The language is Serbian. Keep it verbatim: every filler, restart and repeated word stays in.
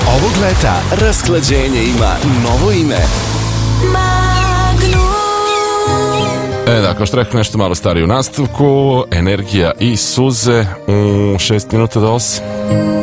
Ovog leta rasklađenje ima novo ime. Magnum. E da, kao što rekao, nešto malo stariji u nastavku. Energija i suze u šest minuta do osam.